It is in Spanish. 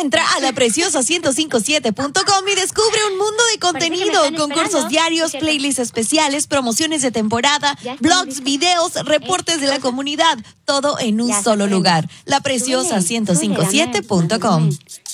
Entra a lapreciosa1057.com y descubre un mundo de contenido, concursos diarios, playlists especiales, promociones de temporada, blogs, videos, reportes de la comunidad, todo en un solo lugar. lapreciosa1057.com.